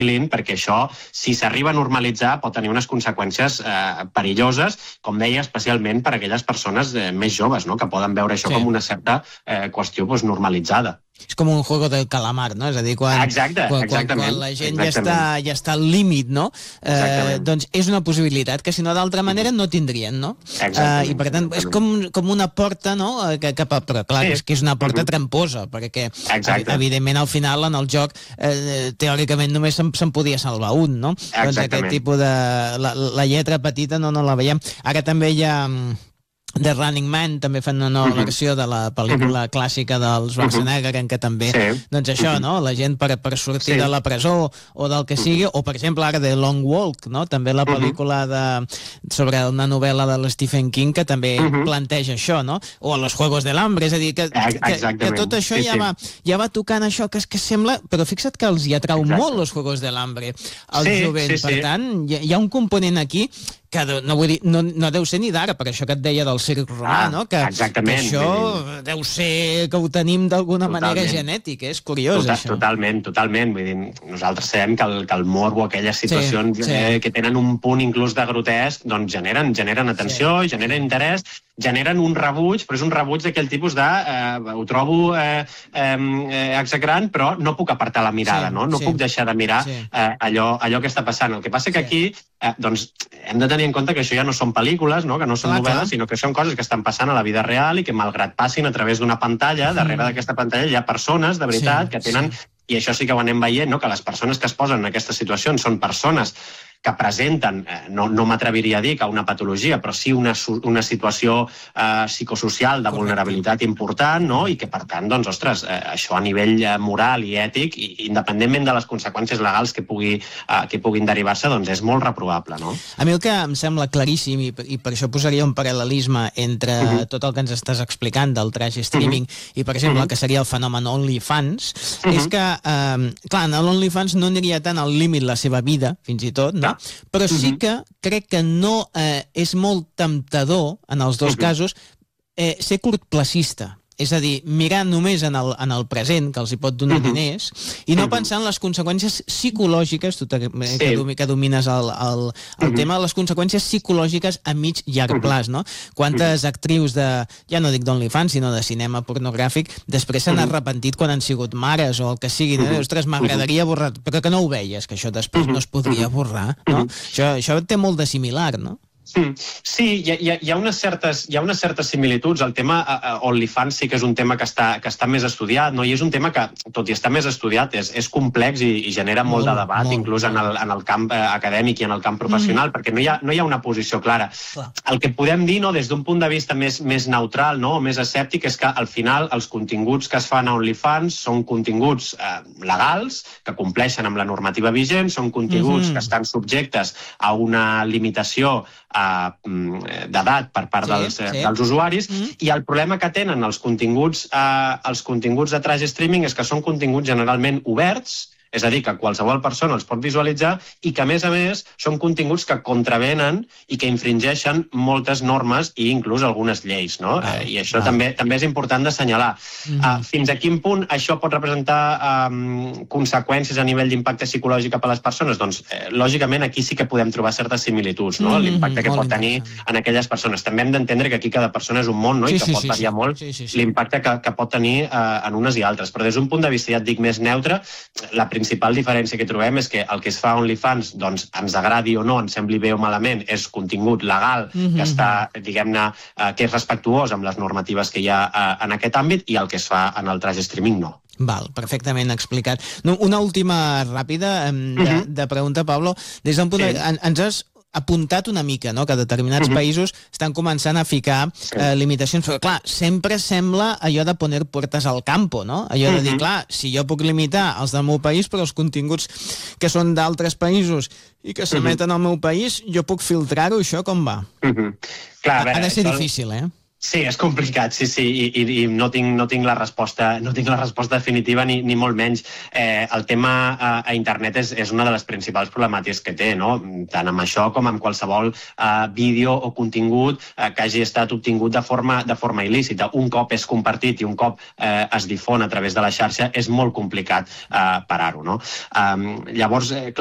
perquè això, si s'arriba a normalitzar, pot tenir unes conseqüències perilloses, com deia, especialment per a aquelles persones més joves, no? Que poden veure això com una certa qüestió normalitzada. És com un juego del calamar, no? És a dir, quan la gent ja està al límit, no? Doncs és una possibilitat que, si no, d'altra manera no tindrien, no? I, per tant, és com una porta, no? Però, clar, és que és una porta tramposa, perquè, evidentment, al final, en el joc, teòricament, només se'n podia salvar un, no? Doncs aquest tipus de... La lletra petita no la veiem. Ara també hi ha... The Running Man, també fan una nova versió de la pel·lícula clàssica del Schwarzenegger, en què també, doncs això, no? La gent per sortir de la presó o del que sigui, o per exemple ara The Long Walk, no? També la pel·lícula sobre una novel·la de l'Stephen King que també planteja això, no? O Los Juegos del Hambre, és a dir, que tot això ja va tocant això que sembla, però fixa't que els hi atrau molt Los Juegos del Hambre al jovent, per tant, hi ha un component aquí que no vull dir, no deu ser ni d'ara, per això que et deia del circ romà, no? Que això deu ser que ho tenim d'alguna manera genètic, és curiós, això. Totalment. Vull dir, nosaltres sabem que el morbo, aquelles situacions que tenen un punt inclús de grotesc, doncs generen atenció, generen interès, generen un rebuig, però és un rebuig d'aquell tipus de ho trobo exagerant, però no puc apartar la mirada, no? No puc deixar de mirar allò que està passant. El que passa que aquí doncs hem de tenir en compte que això ja no són pel·lícules, que no són novel·les, sinó que són coses que estan passant a la vida real i que, malgrat passin a través d'una pantalla, darrere d'aquesta pantalla hi ha persones, de veritat, que tenen... I això sí que ho anem veient, que les persones que es posen en aquestes situacions són persones que presenten, no m'atreviria a dir que una patologia, però sí una situació psicosocial de vulnerabilitat important, i que, per tant, doncs, ostres, això a nivell moral i ètic, independentment de les conseqüències legals que puguin derivar-se, doncs és molt reprovable, no? A mi el que em sembla claríssim, i per això posaria un paral·lelisme entre tot el que ens estàs explicant del trash streaming i, per exemple, el que seria el fenomen OnlyFans, és que, clar, en l'OnlyFans no aniria tant al límit la seva vida, fins i tot, no? Però sí que crec que no és molt temptador, en els dos casos, ser curtplacista. És a dir, mirar només en el present, que els hi pot donar diners, i no pensar en les conseqüències psicològiques, tu que domines el tema, les conseqüències psicològiques a mig i llarg plaç, no? Quantes actrius ja no dic d'OnlyFans, sinó de cinema pornogràfic, després s'han arrepentit quan han sigut mares o el que sigui, ostres, m'agradaria borrar, però que no ho veies, que això després no es podria borrar, no? Això té molt de similar, no? Sí, hi ha unes certes similituds. El tema OnlyFans sí que és un tema que està més estudiat, i és un tema que, tot i estar més estudiat, és complex i genera molt de debat, inclús en el camp acadèmic i en el camp professional, perquè no hi ha una posició clara. El que podem dir, des d'un punt de vista més neutral o més escèptic, és que al final els continguts que es fan a OnlyFans són continguts legals, que compleixen amb la normativa vigent, són continguts que estan subjectes a una limitació d'edat per part dels usuaris, i el problema que tenen els continguts de trash streaming és que són continguts generalment oberts, és a dir, que qualsevol persona els pot visualitzar i que, a més, són continguts que contravenen i que infringeixen moltes normes i inclús algunes lleis, no? I això també és important d'assenyalar. Fins a quin punt això pot representar conseqüències a nivell d'impacte psicològic cap a les persones? Doncs, lògicament, aquí sí que podem trobar certes similituds, no? L'impacte que pot tenir en aquelles persones. També hem d'entendre que aquí cada persona és un món, i que pot variar molt l'impacte que pot tenir en unes i altres. Però des d'un punt de vista, ja et dic, més neutre, la principal diferència que trobem és que el que es fa a OnlyFans, doncs, ens agradi o no, ens sembli bé o malament, és contingut legal que està, diguem-ne, que és respectuós amb les normatives que hi ha en aquest àmbit, i el que es fa en el trash streaming no. Val, perfectament explicat. Una última ràpida de pregunta, Pablo. Des d'un punt ens has apuntat una mica, que determinats països estan començant a ficar limitacions, però clar, sempre sembla allò de poner puertas al campo, no? Allò de dir, clar, si jo puc limitar els del meu país, però els continguts que són d'altres països i que s'emeten al meu país, jo puc filtrar-ho, això com va? Ha de ser difícil, Sí, és complicat, sí, i no tinc la resposta definitiva ni molt menys. El tema a internet és una de les principals problemàtiques que té, no? Tant amb això com amb qualsevol vídeo o contingut que hagi estat obtingut de forma il·lícita. Un cop és compartit i un cop es difon a través de la xarxa, és molt complicat parar-ho, no? Llavors,